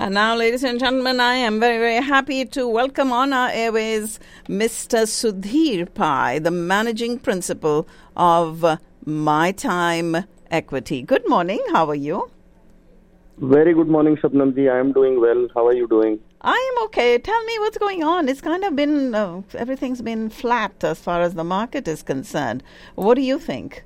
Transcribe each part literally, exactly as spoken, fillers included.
And now, ladies and gentlemen, I am very, very happy to welcome on our airways Mister Sudhir Pai, the Managing Principal of uh, My Time Equity. Good morning. How are you? Very good morning, Shabnamji. I am doing well. How are you doing? I am okay. Tell me what's going on. It's kind of been, uh, everything's been flat as far as the market is concerned. What do you think?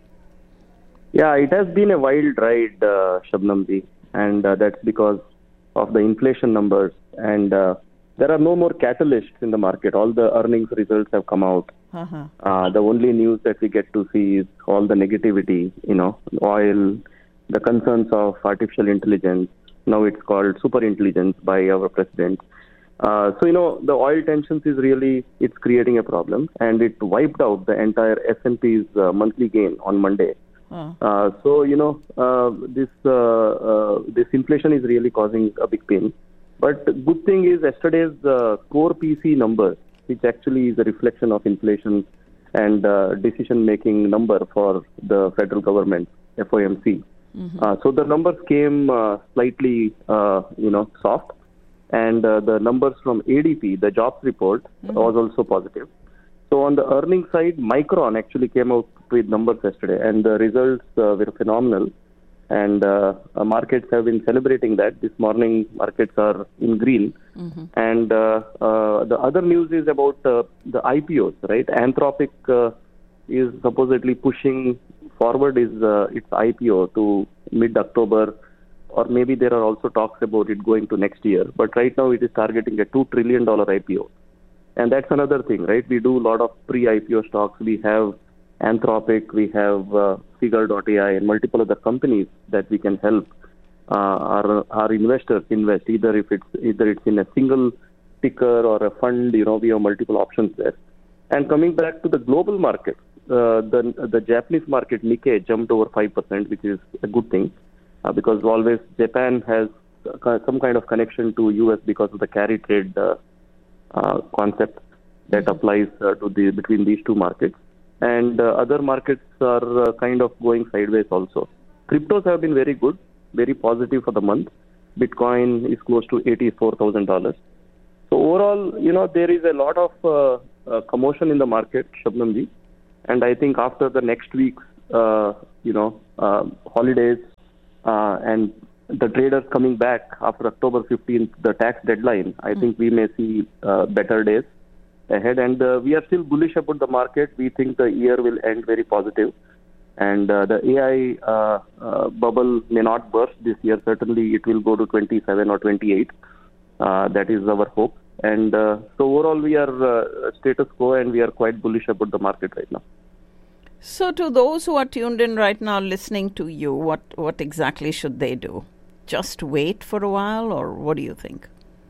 Yeah, it has been a wild ride, uh, Shabnamji. And uh, that's because of the inflation numbers. And uh, there are no more catalysts in the market. All the earnings results have come out. Uh-huh. Uh, the only news that we get to see is all the negativity, you know, oil, the concerns of artificial intelligence. Now it's called super intelligence by our president. Uh, so, you know, the oil tensions is really, it's creating a problem. And it wiped out the entire S and P's uh, monthly gain on Monday. Oh. Uh, so, you know, uh, this uh, uh, this inflation is really causing a big pain. But good thing is yesterday's uh, core P C number, which actually is a reflection of inflation and uh, decision-making number for the federal government, F O M C. Mm-hmm. Uh, so the numbers came uh, slightly, uh, you know, soft. And uh, the numbers from A D P, the jobs report, mm-hmm. was also positive. So on the earnings side, Micron actually came out with numbers yesterday, and the results uh, were phenomenal. And uh, uh, markets have been celebrating that. This morning, markets are in green. Mm-hmm. And uh, uh, the other news is about uh, the I P Os, right? Anthropic uh, is supposedly pushing forward is uh, its I P O to mid-October, or maybe there are also talks about it going to next year. But right now, it is targeting a two trillion dollars I P O. And that's another thing, right? We do a lot of pre-I P O stocks. We have Anthropic, we have uh, Figure dot A I, and multiple other companies that we can help uh, our our investors invest. Either if it's either it's in a single ticker or a fund, you know, we have multiple options there. And coming back to the global market, uh, the the Japanese market Nikkei jumped over five percent, which is a good thing uh, because always Japan has uh, some kind of connection to U S because of the carry trade uh, uh, concept that applies uh, to the between these two markets. And uh, other markets are uh, kind of going sideways also. Cryptos have been very good, very positive for the month. Bitcoin is close to eighty-four thousand dollars. So overall, you know, there is a lot of uh, uh, commotion in the market, Shabnamji. And I think after the next week's, uh, you know, uh, holidays uh, and the traders coming back after October fifteenth, the tax deadline, I mm. think we may see uh, better days ahead, and uh, we are still bullish about the market. We think the year will end very positive, and uh, the A I uh, uh, bubble may not burst this year. Certainly, it will go to twenty-seven or twenty-eight. Uh, that is our hope. And uh, so overall, we are uh, status quo, and we are quite bullish about the market right now. So, to those who are tuned in right now, listening to you, what what exactly should they do? Just wait for a while, or what do you think?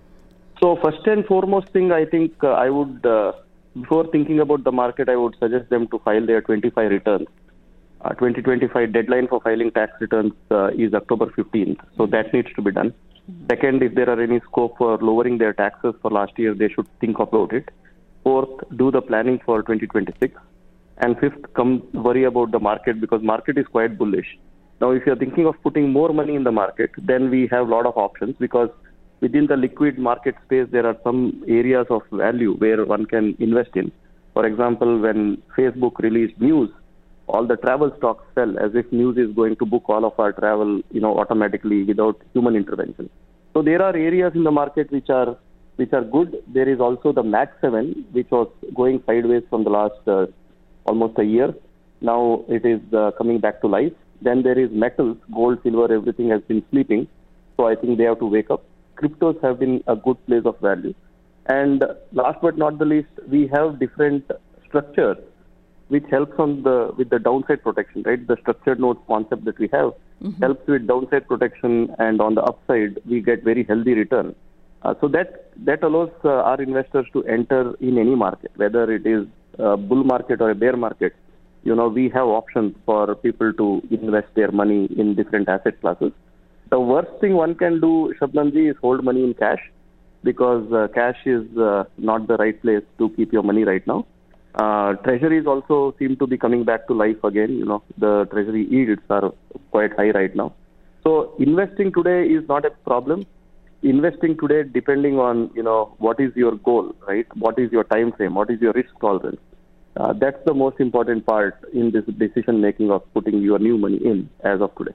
So first and foremost thing, I think uh, I would, uh, before thinking about the market, I would suggest them to file their twenty-five returns. Uh, twenty twenty-five deadline for filing tax returns uh, is October fifteenth. So that needs to be done. Mm-hmm. Second, if there are any scope for lowering their taxes for last year, they should think about it. Fourth, do the planning for twenty twenty-six. And fifth, come worry about the market because market is quite bullish. Now, if you're thinking of putting more money in the market, then we have a lot of options because within the liquid market space, there are some areas of value where one can invest in. For example, when Facebook released news, all the travel stocks fell as if news is going to book all of our travel, you know, automatically without human intervention. So there are areas in the market which are which are good. There is also the Max seven, which was going sideways from the last uh, almost a year. Now it is uh, coming back to life. Then there is metals, gold, silver, everything has been sleeping. So I think they have to wake up. Cryptos have been a good place of value. And last but not the least, we have different structures which helps on the with the downside protection, right? The structured notes concept that we have mm-hmm. helps with downside protection, and on the upside, we get very healthy return. Uh, so that that allows uh, our investors to enter in any market, whether it is a bull market or a bear market. You know, we have options for people to invest their money in different asset classes. The worst thing one can do, Shabnamji, is hold money in cash because uh, cash is uh, not the right place to keep your money right now. Uh, treasuries also seem to be coming back to life again. You know, the treasury yields are quite high right now. So investing today is not a problem. investing today depending on, you know, what is your goal, right? What is your time frame? What is your risk tolerance? Uh, that's the most important part in this decision making of putting your new money in as of today.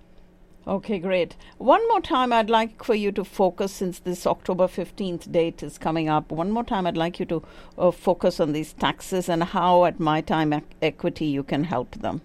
Okay, great. One more time, I'd like for you to focus, since this October fifteenth date is coming up, one more time I'd like you to uh, focus on these taxes and how at My Time e- Equity you can help them.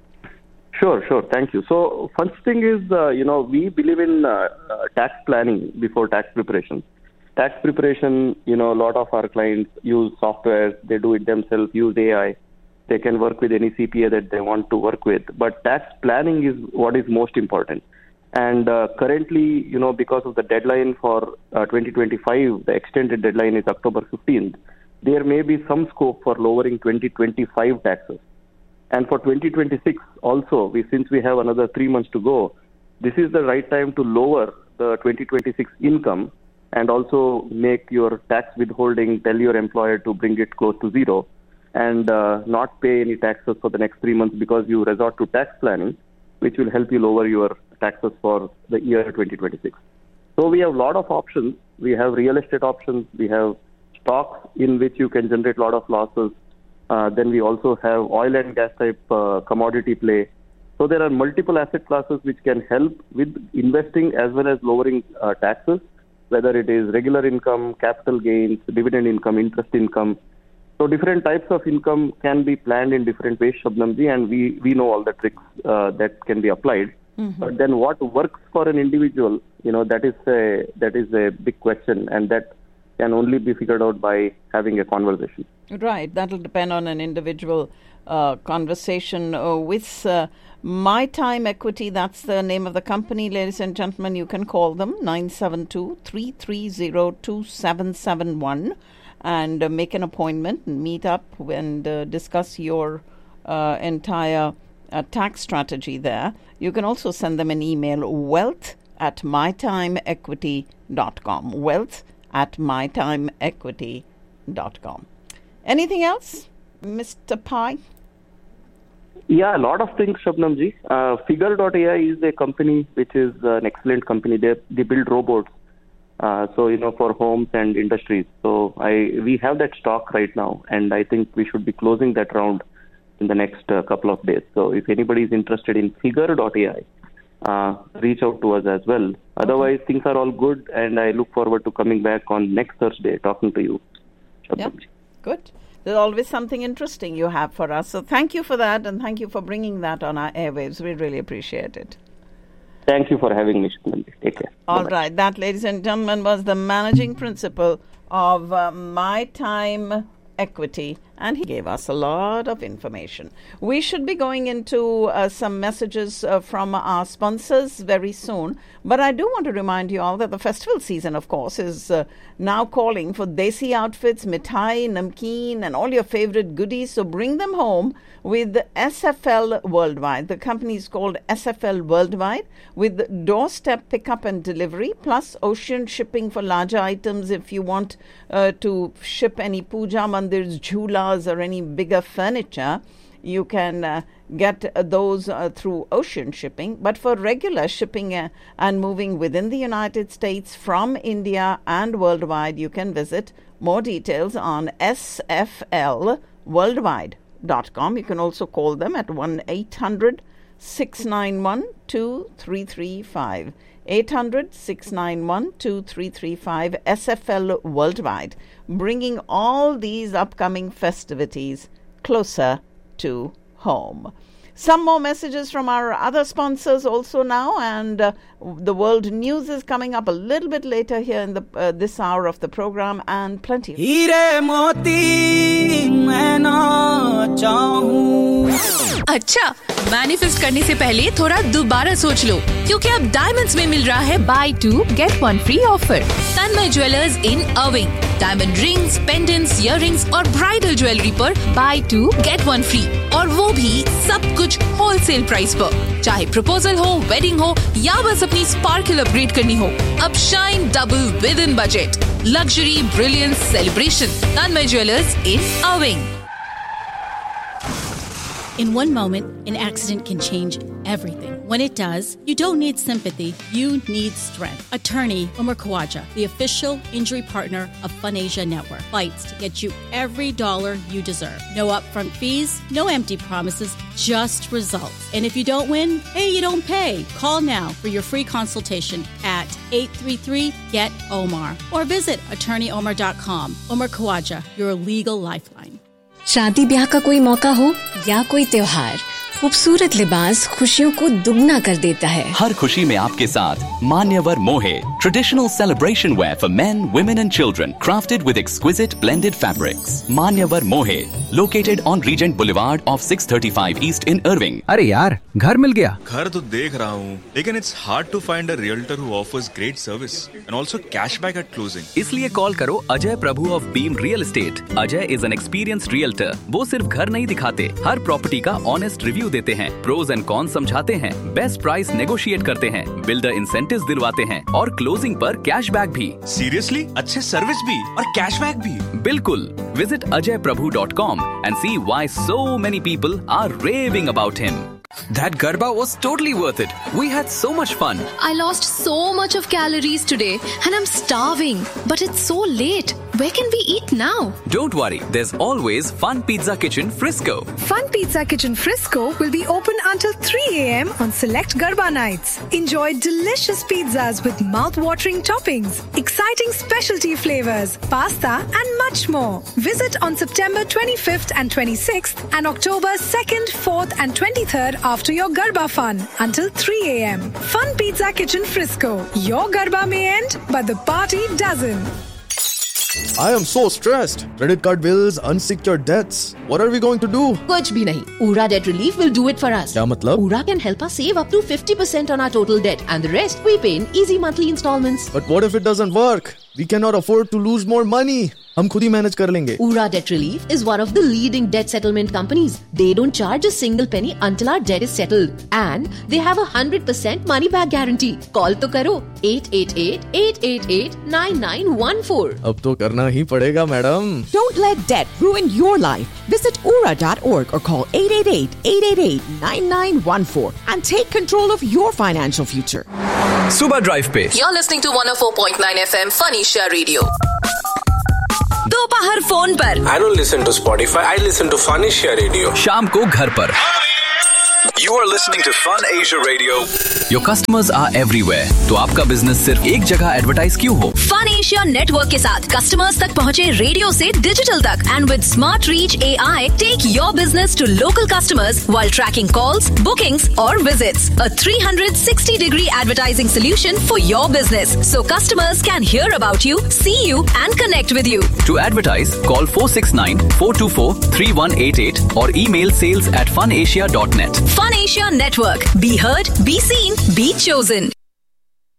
Sure, sure. Thank you. So first thing is, uh, you know, we believe in uh, uh, tax planning before tax preparation. Tax preparation, you know, a lot of our clients use software, they do it themselves, use A I. They can work with any C P A that they want to work with. But tax planning is what is most important. And uh, currently, you know, because of the deadline for uh, twenty twenty-five, the extended deadline is October fifteenth, there may be some scope for lowering twenty twenty-five taxes. And for twenty twenty-six also, we, since we have another three months to go, this is the right time to lower the twenty twenty-six income and also make your tax withholding, tell your employer to bring it close to zero and uh, not pay any taxes for the next three months because you resort to tax planning, which will help you lower your taxes for the year twenty twenty-six. So we have a lot of options. We have real estate options. We have stocks in which you can generate a lot of losses. Uh, then we also have oil and gas type uh, commodity play. So there are multiple asset classes which can help with investing as well as lowering uh, taxes, whether it is regular income, capital gains, dividend income, interest income. So different types of income can be planned in different ways, Shabnamji, and we, we know all the tricks uh, that can be applied. Mm-hmm. But then what works for an individual, you know, that is a, that is a big question, and that can only be figured out by having a conversation. Right. That'll depend on an individual uh, conversation uh, with uh, My Time Equity. That's the name of the company, ladies and gentlemen. You can call them nine seven two, three three zero, two seven seven one and uh, make an appointment and meet up and uh, discuss your uh, entire uh, tax strategy there. You can also send them an email, wealth at my time equity dot com. Wealth at my time equity dot com. Anything else, Mister Pai? Yeah, a lot of things, Shabnamji. Uh, Figure dot A I is a company which is an excellent company. They they build robots, uh, so you know, for homes and industries. So I we have that stock right now, and I think we should be closing that round in the next uh, couple of days. So if anybody is interested in Figure dot A I, uh, reach out to us as well. Otherwise, things are all good, and I look forward to coming back on next Thursday talking to you, Shabnamji. Yep. Good. There's always something interesting you have for us. So thank you for that, and thank you for bringing that on our airwaves. We really appreciate it. Thank you for having me, Shabnamji. Take care. All Bye-bye. right. That, ladies and gentlemen, was the managing principal of uh, My Time Equity, and he gave us a lot of information. We should be going into uh, some messages uh, from our sponsors very soon, but I do want to remind you all that the festival season, of course, is uh, now calling for desi outfits, mithai, namkeen, and all your favorite goodies. So bring them home with S F L Worldwide. The company is called S F L Worldwide, with doorstep pickup and delivery, plus ocean shipping for larger items. If you want uh, to ship any puja mandirs, jhulas, or any bigger furniture, you can uh, get uh, those uh, through ocean shipping. But for regular shipping uh, and moving within the United States from India and worldwide, you can visit more details on S F L worldwide dot com. You can also call them at one eight hundred, six nine one, two three three five. eight hundred, six nine one, two three three five. S F L Worldwide, bringing all these upcoming festivities closer to home. Some more messages from our other sponsors also now, and uh, the world news is coming up a little bit later here in the uh, this hour of the program, and plenty of अच्छा, manifest करने से पहले थोड़ा दोबारा सोच लो, क्योंकि अब diamonds में मिल रहा है by to get one free offer. Tanmay jewellers in अर्विंग, diamond rings, pendants, earrings और ब्राइडल ज्वेलरी पर by to get one free, और वो भी सब कुछ होलसेल प्राइस पर। चाहे प्रपोजल हो, वेडिंग हो या बस अपनी स्पार्कल अपग्रेड करनी हो, अब shine double with in budget. Luxury, brilliance, celebration. Tanmay jewellers in अर्विंग। In one moment, an accident can change everything. When it does, you don't need sympathy, you need strength. Attorney Umar Khawaja, the official injury partner of FunAsia Network, fights to get you every dollar you deserve. No upfront fees, no empty promises, just results. And if you don't win, hey, you don't pay. Call now for your free consultation at eight three three, G E T, O M A R or visit attorney omar dot com. Umar Khawaja, your legal lifeline. शादी ब्याह का कोई मौका हो या कोई त्योहार, खूबसूरत लिबास खुशियों को दुगना कर देता है। हर खुशी में आपके साथ मान्यवर मोहे, traditional celebration where for main, women and children, crafted with exquisite blended fabrics. मान्यवर मोहे, located on reagent boulevard of six thirty five east in Irving. अरे यार, घर मिल गया। घर तो देख रहा हूँ, लेकिन it's hard to find a realtor who offers great service and also cashback eight closing. इसलिए कॉल करो अजय प्रभु of beam real estate. Ajay is an experienced realtor. वो सिर्फ घर नहीं दिखाते, हर प्रॉपर्टी का ऑनेस्ट रिव्यू देते हैं, प्रोज एंड कॉन्स समझाते हैं, बेस्ट प्राइस नेगोशिएट करते हैं, बिल्डर इंसेंटिव्स दिलवाते हैं और क्लोजिंग पर कैशबैक भी। सीरियसली? अच्छे सर्विस भी और कैशबैक भी? बिल्कुल। Visit Ajay Prabhu dot com and see why so many people are raving about him. That Garba was totally worth it. We had so much fun. I lost so much of calories today and I'm starving. But it's so late. Where can we eat now? Don't worry. There's always Fun Pizza Kitchen Frisco. Fun Pizza Kitchen Frisco will be open until three a.m. on select Garba nights. Enjoy delicious pizzas with mouth-watering toppings, exciting specialty flavors, pasta and much more. Visit on September twenty-fifth and twenty-sixth and October second, fourth and twenty-third after your Garba fun until three a.m. Fun Pizza Kitchen Frisco. Your Garba may end, but the party doesn't. I am so stressed. Credit card bills, unsecured debts. What are we going to do? कुछ भी नहीं. Ura Debt Relief will do it for us. क्या मतलब? Ura can help us save up to fifty percent on our total debt and the rest we pay in easy monthly installments. But what if it doesn't work? We cannot afford to lose more money. हम खुद ही manage कर लेंगे। Ura Debt Relief is one of the leading debt settlement companies. They don't charge a single penny until our debt is settled. And they have a one hundred percent money back guarantee. Call तो करो eight eight eight, eight eight eight, nine nine one four. अब तो करना ही पड़ेगा madam. Don't let debt ruin your life. Visit ura dot org or call eight eight eight, eight eight eight, nine nine one four and take control of your financial future. सुबह drive पे You're listening to one oh four point nine F M FunAsia Radio. दोपहर phone पर I don't listen to Spotify, I listen to FunAsia Radio. शाम को घर पर You are listening to FunAsia Radio. Your customers are everywhere. तो आपका business सिर्फ एक जगह एडवर्टाइज क्यों हो? FunAsia नेटवर्क के साथ कस्टमर्स तक पहुँचे रेडियो से डिजिटल तक and with smart reach A I take your business to local customers while trekking calls, bookings और visits. A three sixty degree advertising solution for your business, so customers can hear about you, see you and connect with you. To advertise, call four six nine, four two four, three one eight eight or email sales at funasia dot net. FunAsia Network. Be heard, be seen, be chosen.